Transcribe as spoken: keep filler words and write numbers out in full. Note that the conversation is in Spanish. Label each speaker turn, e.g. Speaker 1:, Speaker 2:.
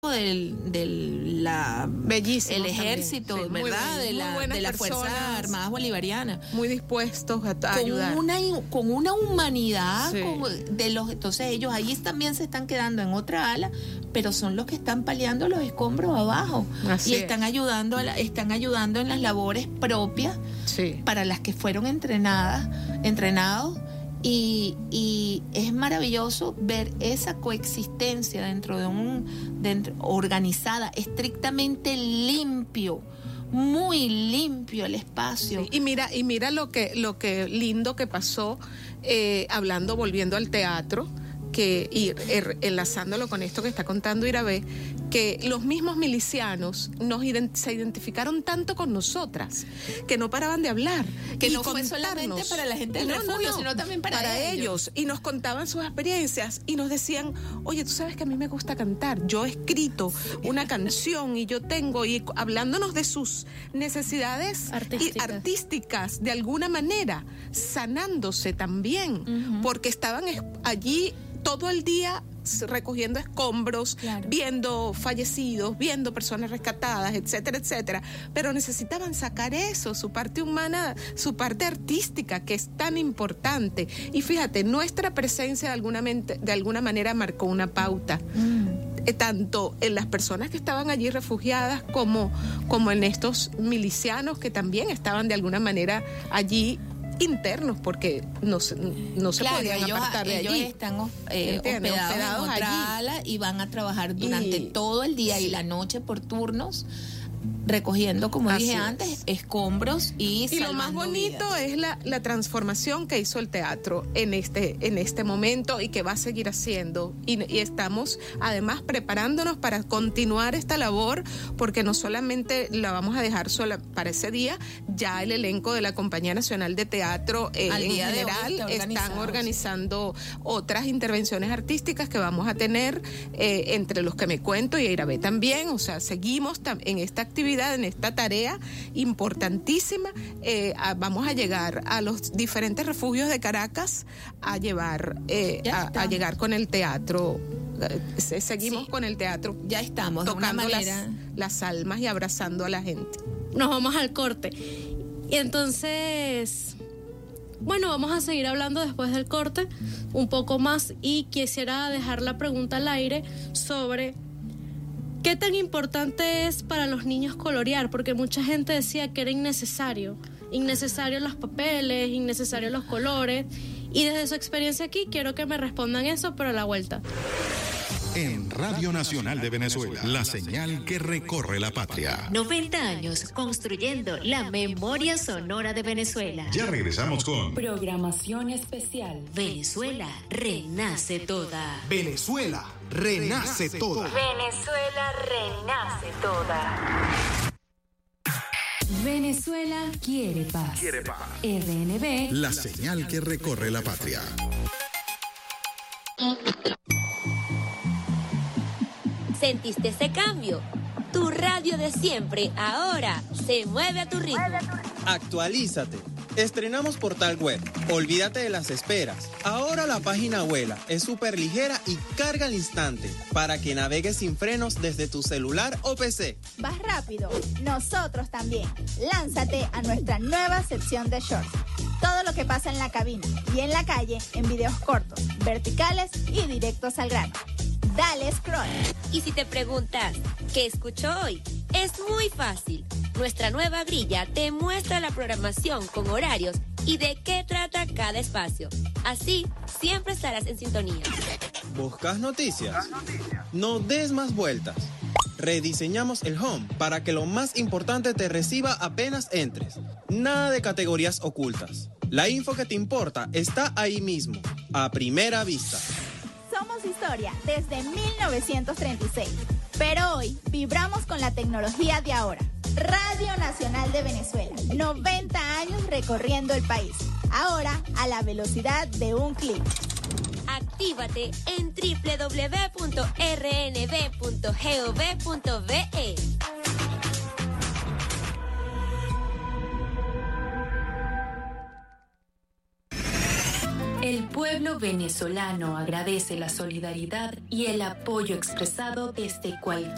Speaker 1: del, del la
Speaker 2: Bellísimo
Speaker 1: el ejército,
Speaker 2: sí,
Speaker 1: ¿verdad?
Speaker 2: Muy,
Speaker 1: de la,
Speaker 2: muy
Speaker 1: de las Fuerzas Armadas Bolivarianas.
Speaker 2: Muy dispuestos a, a
Speaker 1: con
Speaker 2: ayudar.
Speaker 1: Una, con una humanidad
Speaker 2: sí.
Speaker 1: como de los, entonces ellos ahí también se están quedando en otra ala, pero son los que están paliando los escombros abajo.
Speaker 2: Así
Speaker 1: y
Speaker 2: es.
Speaker 1: están ayudando a la, están ayudando en las labores propias
Speaker 2: sí.
Speaker 1: para las que fueron entrenadas, entrenados. Y, y es maravilloso ver esa coexistencia dentro de un dentro, organizada, estrictamente limpio, muy limpio el espacio.
Speaker 2: Sí, y mira, y mira lo que, lo que lindo que pasó, eh, hablando, volviendo al teatro, que y er, enlazándolo con esto que está contando Irabé, que los mismos milicianos nos ident- se identificaron tanto con nosotras, que no paraban de hablar.
Speaker 1: Que
Speaker 2: y
Speaker 1: no fue solamente para la gente del
Speaker 2: no,
Speaker 1: refugio,
Speaker 2: no, no,
Speaker 1: sino también para,
Speaker 2: para
Speaker 1: ellos.
Speaker 2: ellos. Y nos contaban sus experiencias y nos decían, oye, tú sabes que a mí me gusta cantar, yo he escrito una canción y yo tengo, y hablándonos de sus necesidades
Speaker 3: artísticas,
Speaker 2: y artísticas de alguna manera, sanándose también, uh-huh. porque estaban allí todo el día recogiendo escombros,
Speaker 1: claro.
Speaker 2: viendo fallecidos, viendo personas rescatadas, etcétera, etcétera, pero necesitaban sacar eso, su parte humana, su parte artística, que es tan importante. Y fíjate, nuestra presencia de alguna, mente, de alguna manera marcó una pauta, mm. eh, tanto en las personas que estaban allí refugiadas como, como en estos milicianos que también estaban de alguna manera allí internos, porque no, no se
Speaker 1: claro,
Speaker 2: podían
Speaker 1: ellos,
Speaker 2: apartar de
Speaker 1: ellos
Speaker 2: allí.
Speaker 1: están eh, hospedados, hospedados en otra ala y van a trabajar durante y, todo el día sí. y la noche por turnos, recogiendo, como Así dije es. antes, escombros y
Speaker 2: Y lo más bonito
Speaker 1: vidas.
Speaker 2: es la, la transformación que hizo el teatro en este, en este momento y que va a seguir haciendo. Y, y estamos además preparándonos para continuar esta labor, porque no solamente la vamos a dejar sola para ese día, ya el elenco de la Compañía Nacional de Teatro eh, en general está están organizando sí. otras intervenciones artísticas que vamos a tener, eh, entre los que me cuento, y Irabé también. O sea, seguimos tam- en esta actividad, en esta tarea importantísima. Eh, a, vamos a llegar a los diferentes refugios de Caracas a llevar, eh, a, a llegar con el teatro. Eh, seguimos sí. con el teatro.
Speaker 1: Ya estamos,
Speaker 2: tocando
Speaker 1: de una manera...
Speaker 2: las, las almas y abrazando a la gente.
Speaker 3: Nos vamos al corte. Y entonces, bueno, vamos a seguir hablando después del corte un poco más, y quisiera dejar la pregunta al aire sobre ¿qué tan importante es para los niños colorear? Porque mucha gente decía que era innecesario, innecesario los papeles, innecesario los colores, y desde su experiencia aquí quiero que me respondan eso, pero a la vuelta.
Speaker 4: En Radio Nacional de Venezuela, la señal que recorre la patria.
Speaker 5: noventa años construyendo la memoria sonora de Venezuela.
Speaker 4: Ya regresamos con
Speaker 6: programación especial.
Speaker 5: Venezuela renace toda.
Speaker 7: Venezuela renace toda.
Speaker 8: Venezuela renace toda.
Speaker 6: Venezuela quiere paz.
Speaker 4: Quiere paz.
Speaker 6: R N B,
Speaker 4: la señal que recorre la patria.
Speaker 9: ¿Sentiste ese cambio? Tu radio de siempre ahora se mueve a tu ritmo.
Speaker 10: Actualízate. Estrenamos portal web. Olvídate de las esperas. Ahora la página vuela, es súper ligera y carga al instante para que navegues sin frenos desde tu celular o P C.
Speaker 11: ¿Vas rápido? Nosotros también. Lánzate a nuestra nueva sección de shorts. Todo lo que pasa en la cabina y en la calle en videos cortos, verticales y directos al grano. Dale scroll.
Speaker 9: Y si te preguntas, ¿qué escucho hoy? Es muy fácil. Nuestra nueva grilla te muestra la programación con horarios y de qué trata cada espacio. Así, siempre estarás en sintonía.
Speaker 10: ¿Buscas noticias? No des más vueltas. Rediseñamos el home para que lo más importante te reciba apenas entres. Nada de categorías ocultas. La info que te importa está ahí mismo, a primera vista.
Speaker 11: Somos historia desde mil novecientos treinta y seis, pero hoy vibramos con la tecnología de ahora. Radio Nacional de Venezuela, noventa años recorriendo el país, ahora a la velocidad de un clic.
Speaker 9: Actívate en doble u doble u doble u punto r n b punto gov punto v e.
Speaker 6: El pueblo venezolano agradece la solidaridad y el apoyo expresado desde cualquier